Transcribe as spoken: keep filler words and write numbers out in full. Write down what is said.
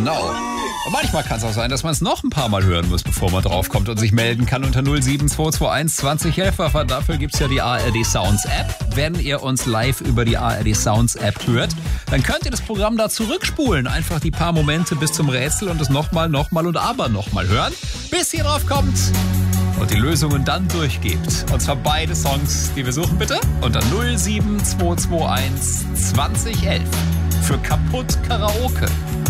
Genau. Und manchmal kann es auch sein, dass man es noch ein paar Mal hören muss, bevor man draufkommt und sich melden kann unter null sieben zwei zwei eins zwanzig elf. Aber dafür gibt es ja die A R D Sounds App. Wenn ihr uns live über die A R D Sounds App hört, dann könnt ihr das Programm da zurückspulen. Einfach die paar Momente bis zum Rätsel und es nochmal, nochmal und aber nochmal hören, bis ihr drauf kommt und die Lösungen dann durchgebt. Und zwar beide Songs, die wir suchen, bitte, unter null sieben zwei zwei eins zwanzig elf für Kaputt Karaoke.